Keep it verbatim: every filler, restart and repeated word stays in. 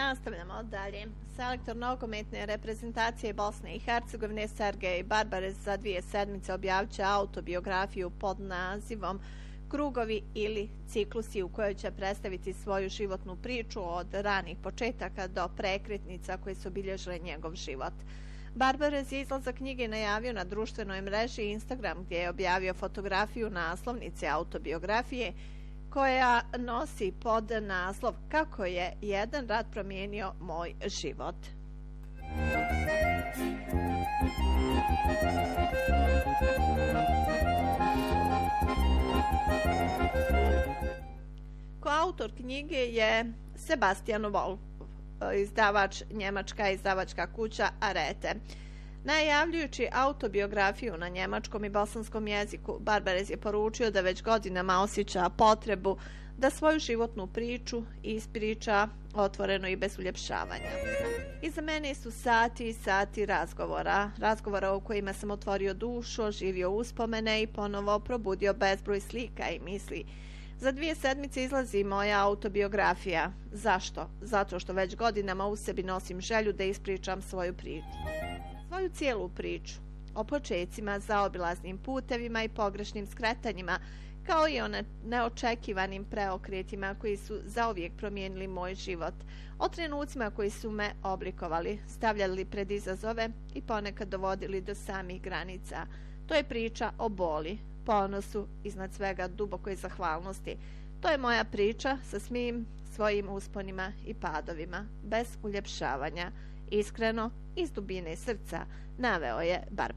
Nastavljamo dalje. Selektor nogometne reprezentacije Bosne i Hercegovine Sergej Barbarez za dvije sedmice objavit će autobiografiju pod nazivom Krugovi ili ciklusi, u kojoj će predstaviti svoju životnu priču od ranih početaka do prekretnica koje su obilježile njegov život. Barbarez je izlazak knjige najavio na društvenoj mreži Instagram, gdje je objavio fotografiju naslovnice autobiografije koja nosi pod naslov Kako je jedan rat promijenio moj život. Koautor knjige je Sebastian Wolf, izdavač njemačka izdavačka kuća Arete. Najavljujući autobiografiju na njemačkom i bosanskom jeziku, Barbarez je poručio da već godinama osjeća potrebu da svoju životnu priču ispriča otvoreno i bez uljepšavanja. Iza mene su sati i sati razgovora, razgovora u kojima sam otvorio dušu, oživio uspomene i ponovo probudio bezbroj slika i misli. Za dvije sedmice izlazi moja autobiografija. Zašto? Zato što već godinama u sebi nosim želju da ispričam svoju priču. Svoju cijelu priču. O počecima, zaobilaznim putevima i pogrešnim skretanjima, kao i o neočekivanim preokretima koji su zauvijek promijenili moj život. O trenucima koji su me oblikovali, stavljali pred izazove i ponekad dovodili do samih granica. To je priča o boli, ponosu, iznad svega dubokoj zahvalnosti. To je moja priča sa svim svojim usponima i padovima, bez uljepšavanja, iskreno, iz dubine srca, naveo je Barbarez.